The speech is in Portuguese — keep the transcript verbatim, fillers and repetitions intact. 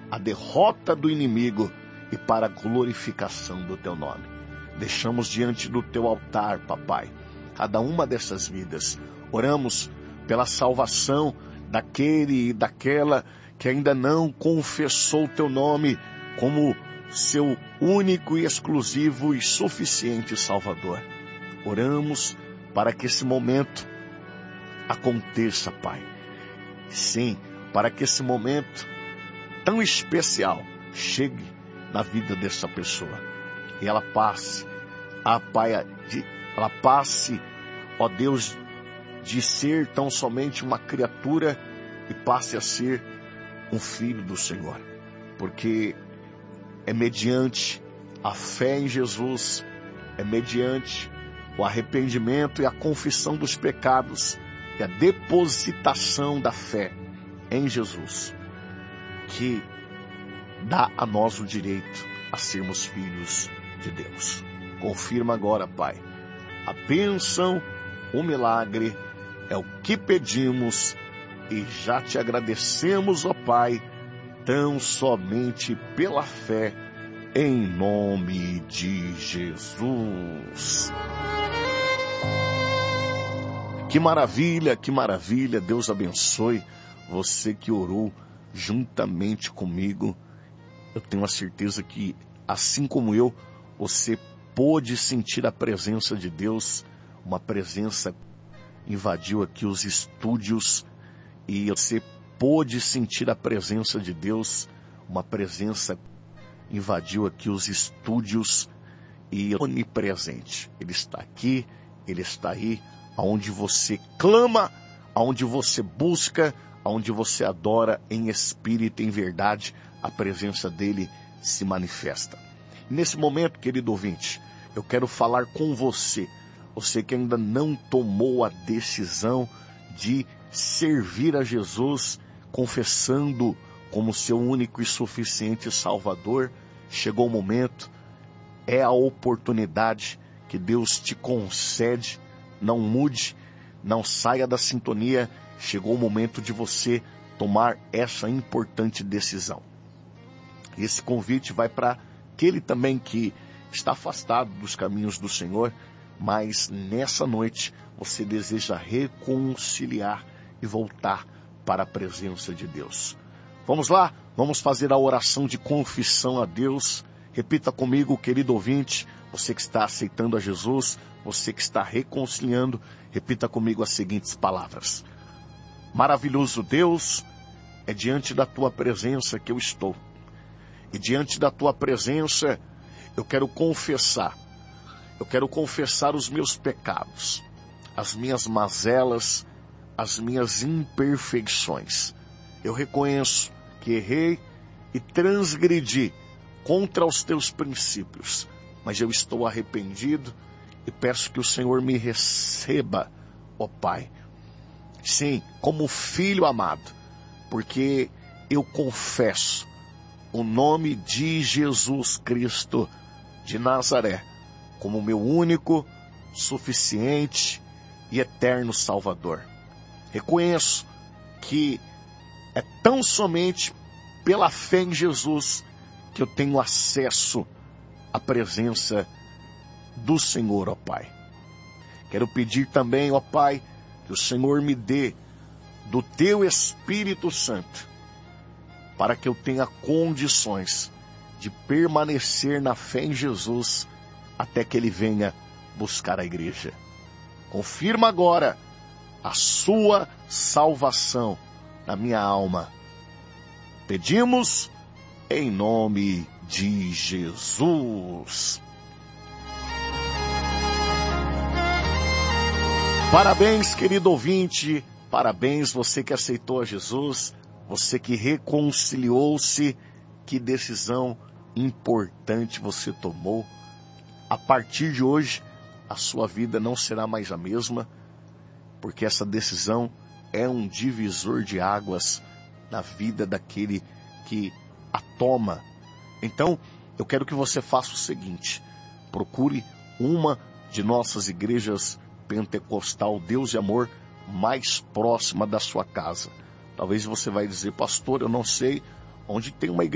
a derrota do inimigo e para a glorificação do teu nome. Deixamos diante do teu altar, papai, cada uma dessas vidas. Oramos pela salvação daquele e daquela que ainda não confessou o teu nome como seu único e exclusivo e suficiente Salvador. Oramos para que esse momento aconteça, Pai. Sim, para que esse momento tão especial chegue na vida dessa pessoa. E ela passe, a Pai, de, ela passe, ó Deus, de ser tão somente uma criatura e passe a ser um filho do Senhor. Porque é mediante a fé em Jesus, é mediante o arrependimento e a confissão dos pecados e a depositação da fé em Jesus que dá a nós o direito a sermos filhos de Deus. Confirma agora, Pai, a bênção, o milagre é o que pedimos e já te agradecemos, ó Pai, tão somente pela fé, em nome de Jesus. Que maravilha, que maravilha. Deus abençoe você que orou juntamente comigo. Eu tenho a certeza que, assim como eu, você pôde sentir a presença de Deus. Uma presença invadiu aqui os estúdios e você pôde sentir a presença de Deus. Uma presença invadiu aqui os estúdios e é onipresente. Ele está aqui, Ele está aí, aonde você clama, aonde você busca, aonde você adora em espírito e em verdade, a presença dele se manifesta. Nesse momento, querido ouvinte, eu quero falar com você, você que ainda não tomou a decisão de servir a Jesus, confessando como seu único e suficiente Salvador. Chegou o momento, é a oportunidade que Deus te concede. Não mude, não saia da sintonia. Chegou o momento de você tomar essa importante decisão. Esse convite vai para aquele também que está afastado dos caminhos do Senhor, mas nessa noite você deseja reconciliar e voltar para a presença de Deus. Vamos lá, vamos fazer a oração de confissão a Deus. Repita comigo, querido ouvinte, você que está aceitando a Jesus, você que está reconciliando, repita comigo as seguintes palavras. Maravilhoso Deus, é diante da tua presença que eu estou. E diante da tua presença, eu quero confessar. Eu quero confessar os meus pecados, as minhas mazelas, as minhas imperfeições. Eu reconheço que errei e transgredi contra os teus princípios, mas eu estou arrependido e peço que o Senhor me receba, ó Pai. Sim, como filho amado, porque eu confesso o nome de Jesus Cristo de Nazaré como meu único, suficiente e eterno Salvador. Reconheço que é tão somente pela fé em Jesus que eu tenho acesso à presença do Senhor, ó Pai. Quero pedir também, ó Pai, que o Senhor me dê do teu Espírito Santo, para que eu tenha condições de permanecer na fé em Jesus até que Ele venha buscar a igreja. Confirma agora a sua salvação na minha alma. Pedimos em nome de Jesus. Parabéns, querido ouvinte, parabéns você que aceitou a Jesus, você que reconciliou-se, que decisão importante você tomou. A partir de hoje, a sua vida não será mais a mesma, porque essa decisão é um divisor de águas na vida daquele que a toma. Então, eu quero que você faça o seguinte: procure uma de nossas igrejas pentecostal Deus e Amor mais próxima da sua casa. Talvez você vai dizer, pastor, eu não sei onde tem uma igreja